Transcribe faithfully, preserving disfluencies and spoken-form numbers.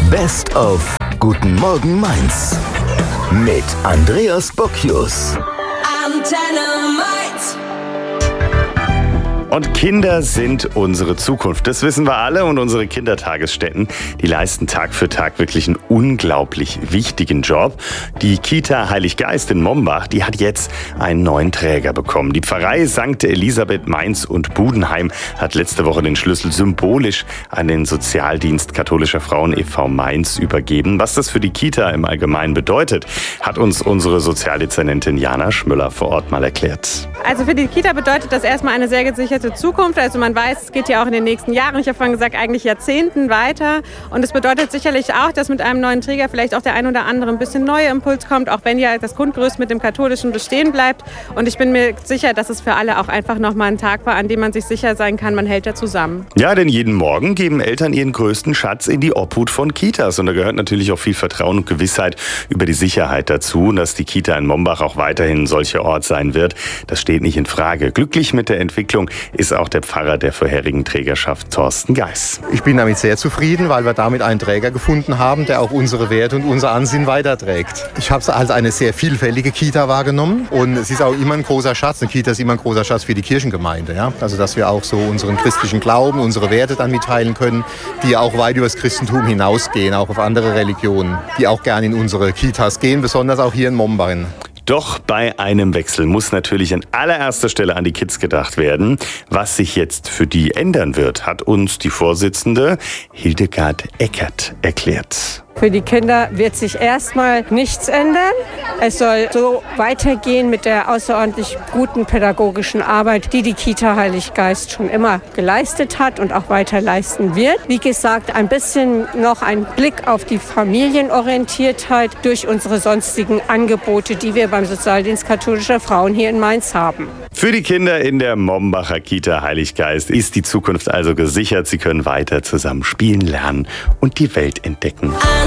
Best of Guten Morgen Mainz mit Andreas Bocchius. Antenne Mainz. Und Kinder sind unsere Zukunft. Das wissen wir alle. Und unsere Kindertagesstätten, die leisten Tag für Tag wirklich einen unglaublich wichtigen Job. Die Kita Heiliggeist in Mombach, die hat jetzt einen neuen Träger bekommen. Die Pfarrei Sankt Elisabeth Mainz und Budenheim hat letzte Woche den Schlüssel symbolisch an den Sozialdienst Katholischer Frauen e V Mainz übergeben. Was das für die Kita im Allgemeinen bedeutet, hat uns unsere Sozialdezernentin Jana Schmüller vor Ort mal erklärt. Also für die Kita bedeutet das erstmal eine sehr gesicherte Zukunft. Also man weiß, es geht ja auch in den nächsten Jahren, ich habe vorhin gesagt, eigentlich Jahrzehnten weiter. Und es bedeutet sicherlich auch, dass mit einem neuen Träger vielleicht auch der ein oder andere ein bisschen neuer Impuls kommt, auch wenn ja das Grundgerüst mit dem Katholischen bestehen bleibt. Und ich bin mir sicher, dass es für alle auch einfach nochmal ein Tag war, an dem man sich sicher sein kann, man hält da zusammen. Ja, denn jeden Morgen geben Eltern ihren größten Schatz in die Obhut von Kitas. Und da gehört natürlich auch viel Vertrauen und Gewissheit über die Sicherheit dazu. Und dass die Kita in Mombach auch weiterhin ein solcher Ort sein wird, das steht nicht in Frage. Glücklich mit der Entwicklung ist auch der Pfarrer der vorherigen Trägerschaft, Thorsten Geis. Ich bin damit sehr zufrieden, weil wir damit einen Träger gefunden haben, der auch unsere Werte und unser Ansinnen weiterträgt. Ich habe es als eine sehr vielfältige Kita wahrgenommen und es ist auch immer ein großer Schatz. Eine Kita ist immer ein großer Schatz für die Kirchengemeinde. Ja? Also dass wir auch so unseren christlichen Glauben, unsere Werte dann mitteilen können, die auch weit über das Christentum hinausgehen, auch auf andere Religionen, die auch gerne in unsere Kitas gehen, besonders auch hier in Mombach. Doch bei einem Wechsel muss natürlich an allererster Stelle an die Kids gedacht werden. Was sich jetzt für die ändern wird, hat uns die Vorsitzende Hildegard Eckert erklärt. Für die Kinder wird sich erstmal nichts ändern. Es soll so weitergehen mit der außerordentlich guten pädagogischen Arbeit, die die Kita Heiliggeist schon immer geleistet hat und auch weiter leisten wird. Wie gesagt, ein bisschen noch ein Blick auf die Familienorientiertheit durch unsere sonstigen Angebote, die wir beim Sozialdienst Katholischer Frauen hier in Mainz haben. Für die Kinder in der Mombacher Kita Heiliggeist ist die Zukunft also gesichert. Sie können weiter zusammen spielen, lernen und die Welt entdecken.